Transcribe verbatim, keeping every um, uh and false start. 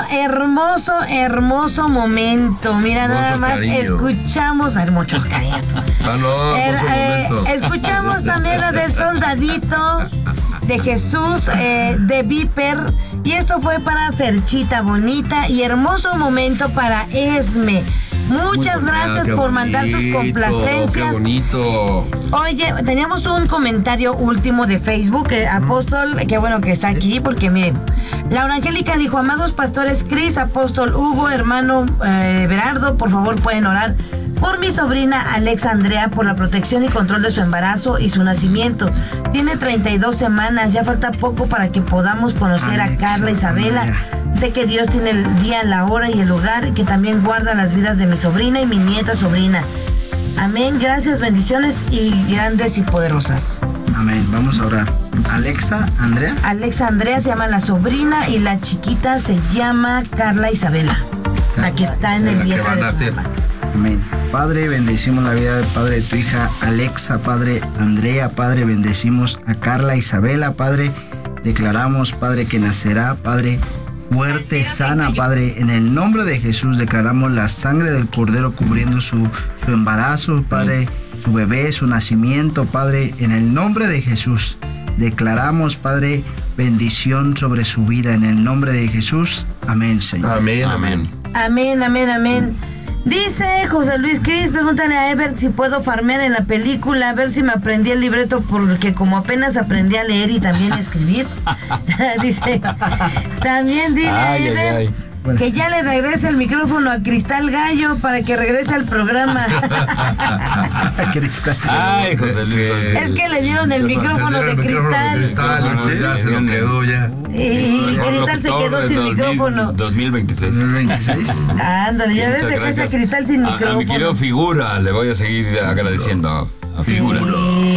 hermoso, hermoso momento. Mira, hermoso nada más cariño. Escuchamos, hay muchos cariños. Ah, no, er, eh, escuchamos también la del soldadito de Jesús, eh, de Viper. Y esto fue para Ferchita Bonita y hermoso momento para Esme. Muchas gracias ah, por bonito, mandar sus complacencias. Qué bonito. Oye, teníamos un comentario último de Facebook, eh, Apóstol, qué bueno que está aquí, porque miren, Laura Angélica dijo: amados pastores Cris, Apóstol Hugo, hermano eh, Berardo, por favor pueden orar por mi sobrina Alexa Andrea, por la protección y control de su embarazo y su nacimiento. Tiene treinta y dos semanas, ya falta poco para que podamos conocer Alexa, a Carla Isabela. Andrea. Sé que Dios tiene el día, la hora y el lugar, y que también guarda las vidas de mi sobrina y mi nieta sobrina. Amén, gracias, bendiciones y grandes y poderosas. Amén, vamos a orar. Alexa Andrea. Alexa Andrea se llama la sobrina y la chiquita se llama Carla Isabela, Carla, la que está en el vientre de su mamá. Amén. Padre, bendecimos la vida del Padre de tu hija Alexa, Padre Andrea, Padre, bendecimos a Carla Isabela, Padre, declaramos, Padre, que nacerá, Padre, fuerte, sana, Padre, en el nombre de Jesús declaramos la sangre del Cordero cubriendo su, su embarazo, Padre, su bebé, su nacimiento, Padre, en el nombre de Jesús declaramos, Padre, bendición sobre su vida, en el nombre de Jesús, amén, Señor. Amén, amén. Amén, amén, amén. Dice José Luis Cris, pregúntale a Ever si puedo farmear en la película, a ver si me aprendí el libreto, porque como apenas aprendí a leer y también a escribir. Dice, también dile ay, a Ever ay, ay. Bueno. Que ya le regrese el micrófono a Cristal Gallo para que regrese al programa. Ay, José Luis. Es que le dieron el micrófono de Cristal. Cristal, sí, ya se lo quedó ya. Y Cristal se quedó sin micrófono. dos mil veintiséis. dos mil veintiséis. Ándale, ya ves, dejaste a Cristal sin micrófono. A mi querido Figura le voy a seguir agradeciendo. A Figura. Sí.